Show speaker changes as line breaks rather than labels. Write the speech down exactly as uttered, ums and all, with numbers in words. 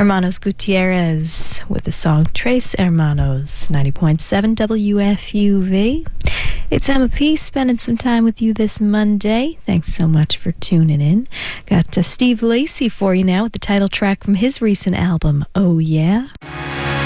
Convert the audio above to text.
Hermanos Gutierrez with the song Tres Hermanos, ninety point seven W F U V. It's Emma P. spending some time with you this Monday. Thanks so much for tuning in. Got uh, Steve Lacy for you now with the title track from his recent album, Oh Yeah.